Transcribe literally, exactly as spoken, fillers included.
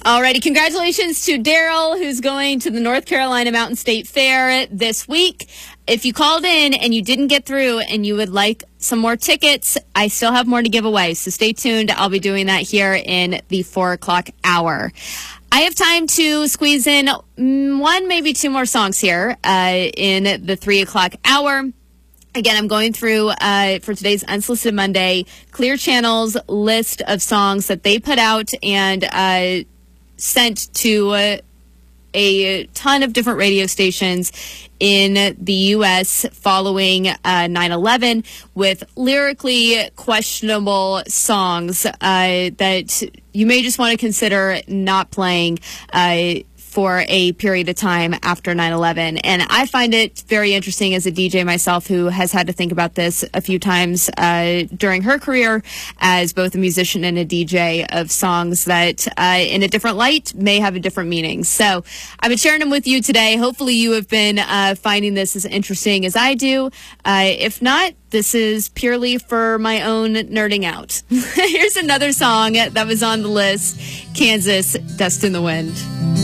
Alrighty, congratulations to Daryl, who's going to the North Carolina Mountain State Fair this week. If you called in and you didn't get through and you would like some more tickets, I still have more to give away. So stay tuned. I'll be doing that here in the four o'clock hour. I have time to squeeze in one, maybe two more songs here uh, in the three o'clock hour. Again, I'm going through, uh, for today's Unsolicited Monday, Clear Channel's list of songs that they put out and uh, sent to uh, a ton of different radio stations in the U S following uh, nine eleven with lyrically questionable songs uh, that you may just want to consider not playing uh for a period of time after nine eleven. And I find it very interesting as a D J myself who has had to think about this a few times uh, during her career as both a musician and a D J of songs that uh, in a different light may have a different meaning. So I've been sharing them with you today. Hopefully you have been uh, finding this as interesting as I do. Uh, if not, this is purely for my own nerding out. Here's another song that was on the list, Kansas, Dust in the Wind.